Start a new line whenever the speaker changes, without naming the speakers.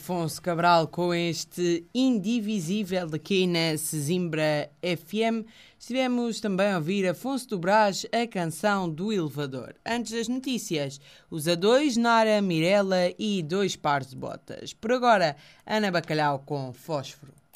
Afonso Cabral com este Indivisível aqui na Sesimbra FM. Estivemos também a ouvir Afonso do Brás, a canção do elevador. Antes das notícias, os A2, Nara, Mirella e 2 pares de botas. Por agora, Ana Bacalhau com Fósforo.